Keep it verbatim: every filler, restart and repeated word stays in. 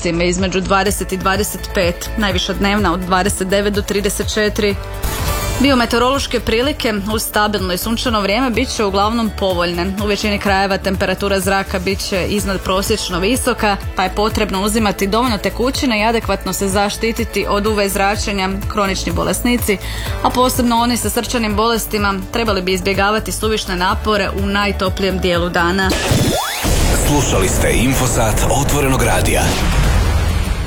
uzrocima između dvadeset i dvadeset pet, najviša dnevna od dvadeset devet do trideset četiri. Biometeorološke prilike uz stabilno i sunčano vrijeme bit će uglavnom povoljne. U većini krajeva temperatura zraka bit će iznad prosječno visoka, pa je potrebno uzimati dovoljno tekućine i adekvatno se zaštititi od U V zračenja. Kronični bolesnici, a posebno oni sa srčanim bolestima, trebali bi izbjegavati suvišne napore u najtoplijem dijelu dana. Slušali ste Infosat Otvorenog radija.